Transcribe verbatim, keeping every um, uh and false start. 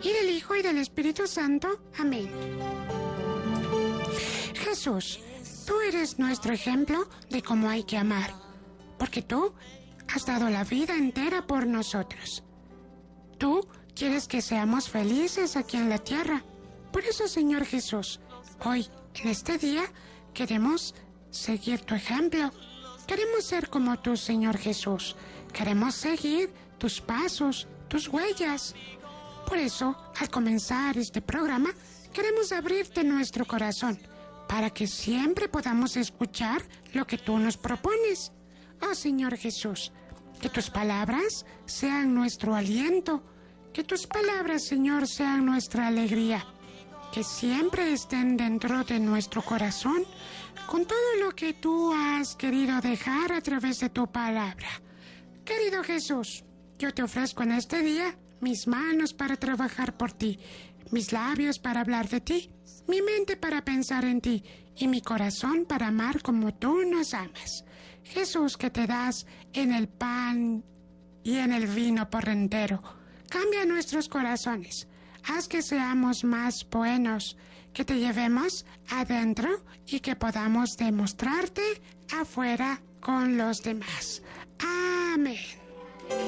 y del Hijo y del Espíritu Santo. Amén. Jesús, tú eres nuestro ejemplo de cómo hay que amar, porque tú has dado la vida entera por nosotros. Tú quieres que seamos felices aquí en la tierra. Por eso, Señor Jesús, hoy, en este día, queremos seguir tu ejemplo. Queremos ser como tú, Señor Jesús. Queremos seguir tus pasos, tus huellas. Por eso, al comenzar este programa, queremos abrirte nuestro corazón para que siempre podamos escuchar lo que tú nos propones. Oh, Señor Jesús, que tus palabras sean nuestro aliento, que tus palabras, Señor, sean nuestra alegría, que siempre estén dentro de nuestro corazón con todo lo que tú has querido dejar a través de tu palabra. Querido Jesús, yo te ofrezco en este día mis manos para trabajar por ti, mis labios para hablar de ti, mi mente para pensar en ti y mi corazón para amar como tú nos amas. Jesús, que te das en el pan y en el vino por entero, cambia nuestros corazones. Haz que seamos más buenos, que te llevemos adentro y que podamos demostrarte afuera con los demás. Amén.